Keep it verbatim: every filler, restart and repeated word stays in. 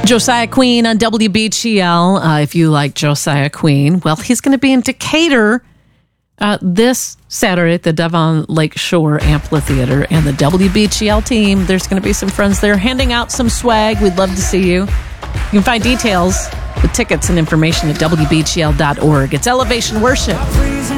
Josiah Queen on W B G L. Uh, if you like Josiah Queen, well, he's going to be in Decatur uh, this Saturday at the Devon Lake Shore Amphitheater. And the W B G L team, there's going to be some friends there handing out some swag. We'd love to see you. You can find details with tickets and information at W B G L dot org. It's Elevation Worship.